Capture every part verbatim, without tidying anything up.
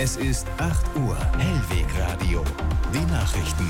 Es ist acht Uhr. Hellwegradio. Die Nachrichten.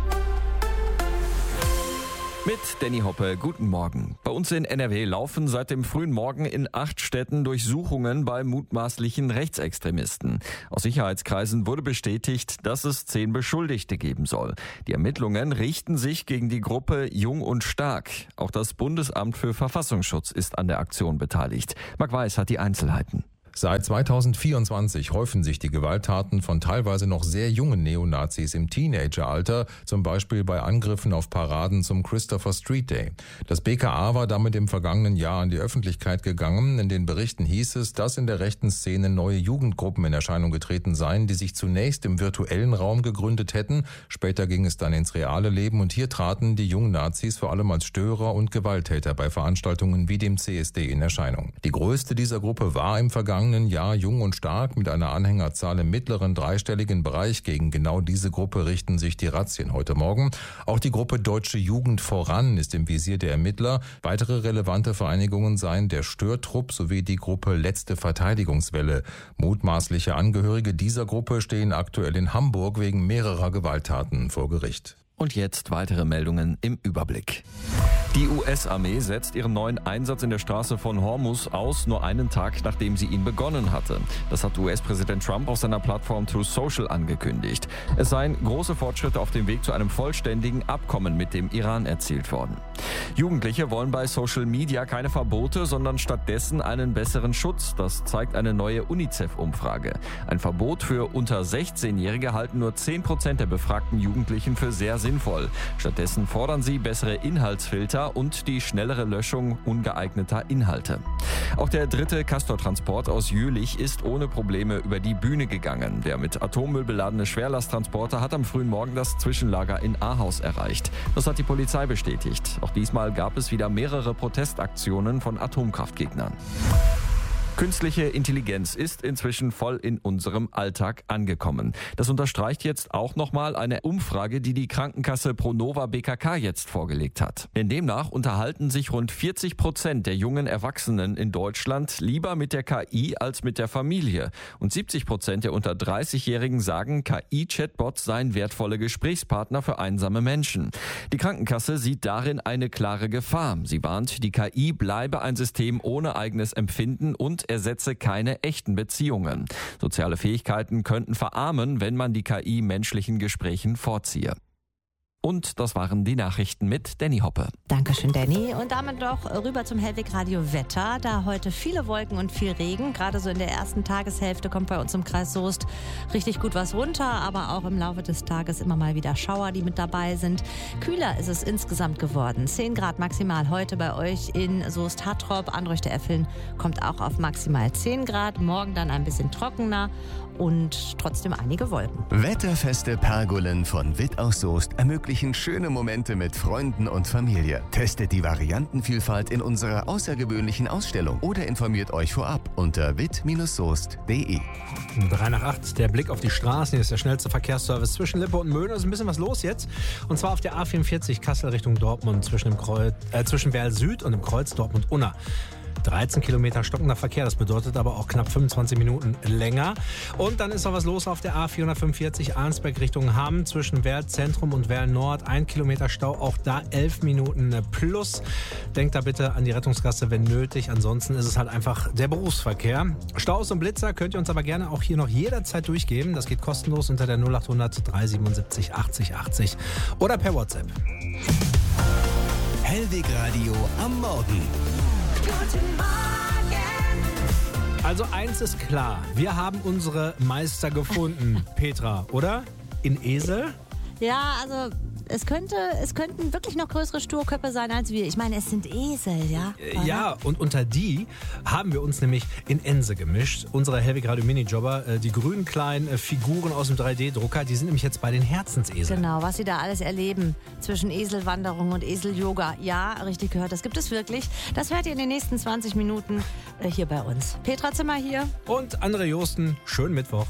Mit Danny Hoppe, guten Morgen. Bei uns in N R W laufen seit dem frühen Morgen in acht Städten Durchsuchungen bei mutmaßlichen Rechtsextremisten. Aus Sicherheitskreisen wurde bestätigt, dass es zehn Beschuldigte geben soll. Die Ermittlungen richten sich gegen die Gruppe Jung und Stark. Auch das Bundesamt für Verfassungsschutz ist an der Aktion beteiligt. Marc Weiß hat die Einzelheiten. Seit zweitausendvierundzwanzig häufen sich die Gewalttaten von teilweise noch sehr jungen Neonazis im Teenageralter, zum Beispiel bei Angriffen auf Paraden zum Christopher Street Day. Das B K A war damit im vergangenen Jahr an die Öffentlichkeit gegangen. In den Berichten hieß es, dass in der rechten Szene neue Jugendgruppen in Erscheinung getreten seien, die sich zunächst im virtuellen Raum gegründet hätten. Später ging es dann ins reale Leben und hier traten die jungen Nazis vor allem als Störer und Gewalttäter bei Veranstaltungen wie dem C S D in Erscheinung. Die größte dieser Gruppe war im vergangenen Jahr Jung und Stark mit einer Anhängerzahl im mittleren dreistelligen Bereich. Gegen genau diese Gruppe richten sich die Razzien heute Morgen. Auch die Gruppe Deutsche Jugend voran ist im Visier der Ermittler. Weitere relevante Vereinigungen seien der Störtrupp sowie die Gruppe Letzte Verteidigungswelle. Mutmaßliche Angehörige dieser Gruppe stehen aktuell in Hamburg wegen mehrerer Gewalttaten vor Gericht. Und jetzt weitere Meldungen im Überblick. Die U S-Armee setzt ihren neuen Einsatz in der Straße von Hormuz aus, nur einen Tag nachdem sie ihn begonnen hatte. Das hat U S-Präsident Trump auf seiner Plattform Truth Social angekündigt. Es seien große Fortschritte auf dem Weg zu einem vollständigen Abkommen mit dem Iran erzielt worden. Jugendliche wollen bei Social Media keine Verbote, sondern stattdessen einen besseren Schutz. Das zeigt eine neue UNICEF-Umfrage. Ein Verbot für unter sechzehnjährige halten nur zehn Prozent der befragten Jugendlichen für sehr sinnvoll. Stattdessen fordern sie bessere Inhaltsfilter und die schnellere Löschung ungeeigneter Inhalte. Auch der dritte Castor-Transport aus Jülich ist ohne Probleme über die Bühne gegangen. Der mit Atommüll beladene Schwerlasttransporter hat am frühen Morgen das Zwischenlager in Ahaus erreicht. Das hat die Polizei bestätigt. Auch diesmal gab es wieder mehrere Protestaktionen von Atomkraftgegnern. Künstliche Intelligenz ist inzwischen voll in unserem Alltag angekommen. Das unterstreicht jetzt auch nochmal eine Umfrage, die die Krankenkasse Pronova B K K jetzt vorgelegt hat. Denn demnach unterhalten sich rund vierzig Prozent der jungen Erwachsenen in Deutschland lieber mit der K I als mit der Familie. Und siebzig Prozent der unter dreißigjährigen sagen, K I-Chatbots seien wertvolle Gesprächspartner für einsame Menschen. Die Krankenkasse sieht darin eine klare Gefahr. Sie warnt, die K I bleibe ein System ohne eigenes Empfinden und ersetze keine echten Beziehungen. Soziale Fähigkeiten könnten verarmen, wenn man die K I menschlichen Gesprächen vorziehe. Und das waren die Nachrichten mit Danny Hoppe. Dankeschön, Danny. Und damit doch rüber zum Hellwegradio Wetter. Da heute viele Wolken und viel Regen. Gerade so in der ersten Tageshälfte kommt bei uns im Kreis Soest richtig gut was runter. Aber auch im Laufe des Tages immer mal wieder Schauer, die mit dabei sind. Kühler ist es insgesamt geworden. zehn Grad maximal heute bei euch in Soest-Hattrop. Anreuchte-Effeln kommt auch auf maximal zehn Grad. Morgen dann ein bisschen trockener und trotzdem einige Wolken. Wetterfeste Pergolen von Witt aus Soest ermöglichen schöne Momente mit Freunden und Familie. Testet die Variantenvielfalt in unserer außergewöhnlichen Ausstellung oder informiert euch vorab unter witt soest punkt de. drei nach acht, der Blick auf die Straßen. Hier ist der schnellste Verkehrsservice zwischen Lippe und Möhne. Ist ein bisschen was los jetzt. Und zwar auf der A vierundvierzig Kassel Richtung Dortmund zwischen, dem Kreuz, äh, zwischen Werl Süd und dem Kreuz Dortmund-Unna. dreizehn Kilometer stockender Verkehr, das bedeutet aber auch knapp fünfundzwanzig Minuten länger. Und dann ist noch was los auf der A vierhundertfünfundvierzig Arnsberg Richtung Hamm zwischen Werl Zentrum und Werl Nord. Ein Kilometer Stau, auch da elf Minuten plus. Denkt da bitte an die Rettungsgasse, wenn nötig. Ansonsten ist es halt einfach der Berufsverkehr. Staus und Blitzer könnt ihr uns aber gerne auch hier noch jederzeit durchgeben. Das geht kostenlos unter der null achthundert dreihundertsiebenundsiebzig achtzig achtzig oder per WhatsApp. Hellwegradio am Morgen. Guten Morgen. Also eins ist klar, wir haben unsere Meister gefunden, Petra, oder? In Esel? Ja, also es könnte, es könnten wirklich noch größere Sturköpfe sein als wir. Ich meine, es sind Esel, ja? Äh, ja, und unter die haben wir uns nämlich in Ense gemischt. Unsere Hellwegradio Minijobber, äh, die grünen kleinen äh, Figuren aus dem drei D Drucker, die sind nämlich jetzt bei den Herzenseseln. Genau, was sie da alles erleben zwischen Eselwanderung und Esel-Yoga. Ja, richtig gehört, das gibt es wirklich. Das hört ihr in den nächsten zwanzig Minuten äh, hier bei uns. Petra Zimmer hier. Und André Josten, schönen Mittwoch.